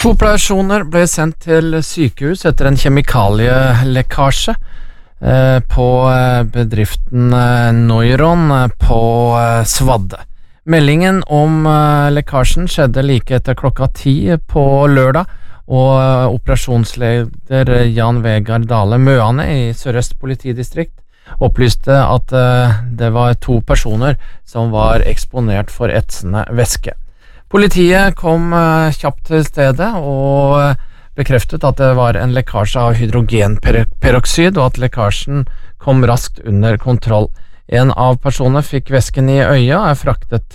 To personer ble sendt til sykehus etter en kjemikalielekkasje på bedriften Neuron på Svadde. Meldingen om lekkasjen skjedde like etter klokka 10 på lørdag, og operasjonsleder Jan Vegard Dale Møane i Sør-Øst politidistrikt opplyste at det var 2 personer som var eksponert for etsende væske. Politiet kom kjapt til stedet og bekreftet at det var en lekkasje av hydrogenperoksid, og at lekkasjen kom raskt under kontroll. En av personene fikk væsken i øya og fraktet